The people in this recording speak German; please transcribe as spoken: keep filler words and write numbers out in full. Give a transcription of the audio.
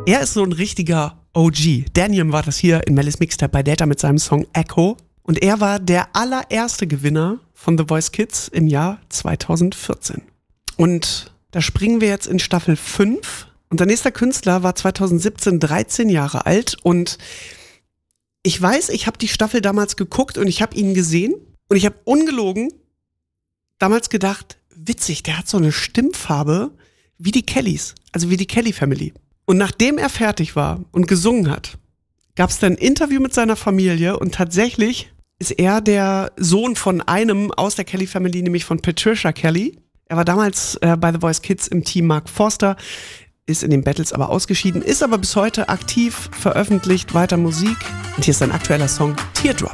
Er ist so ein richtiger O G. Daniel war das hier in Mellis Mixtape bei Data mit seinem Song Echo. Und er war der allererste Gewinner von The Voice Kids im Jahr zweitausendvierzehn. Und da springen wir jetzt in Staffel fünf. Unser nächster Künstler war zweitausendsiebzehn dreizehn Jahre alt. Und ich weiß, ich habe die Staffel damals geguckt und ich habe ihn gesehen. Und ich habe ungelogen damals gedacht, witzig, der hat so eine Stimmfarbe wie die Kellys, also wie die Kelly Family. Und nachdem er fertig war und gesungen hat, gab es dann ein Interview mit seiner Familie und tatsächlich ist er der Sohn von einem aus der Kelly Family, nämlich von Patricia Kelly. Er war damals äh, bei The Voice Kids im Team Mark Forster, ist in den Battles aber ausgeschieden, ist aber bis heute aktiv, veröffentlicht weiter Musik. Und hier ist sein aktueller Song Teardrop.